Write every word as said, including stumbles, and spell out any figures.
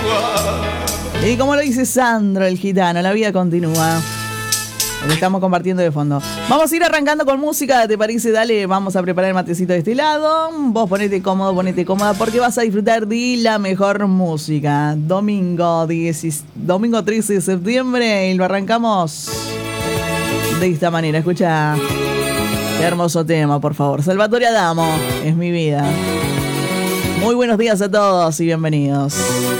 Y como lo dice Sandro, el gitano, la vida continúa. Lo que estamos compartiendo de fondo. Vamos a ir arrancando con música, ¿te parece? Dale, vamos a preparar el matecito de este lado. Vos ponete cómodo, ponete cómoda, porque vas a disfrutar de la mejor música. Domingo, diez, domingo trece de septiembre, y lo arrancamos de esta manera. Escucha, qué hermoso tema, por favor. Salvatore Adamo, Es mi vida. Muy buenos días a todos y bienvenidos.